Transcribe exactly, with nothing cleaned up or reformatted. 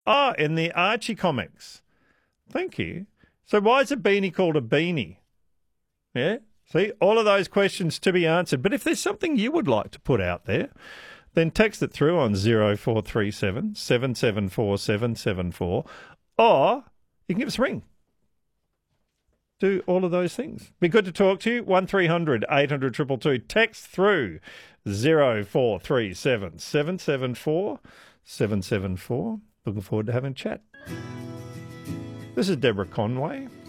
Ah, in the Archie comics. Thank you. So why is a beanie called a beanie? Yeah? See, all of those questions to be answered. But if there's something you would like to put out there, then text it through on zero four three seven, seven seven four, seven seven four, or you can give us a ring. Do all of those things. Be good to talk to you. one three hundred, eight hundred, two two two. Text through zero four three seven, seven seven four, seven seven four. Looking forward to having a chat. This is Deborah Conway.